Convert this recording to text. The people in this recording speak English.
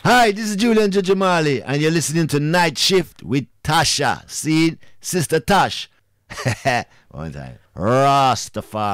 Hi, this is Julian Jajamali, and you're listening to Night Shift with Tasha. See, Sister Tash. One time. Rastafari.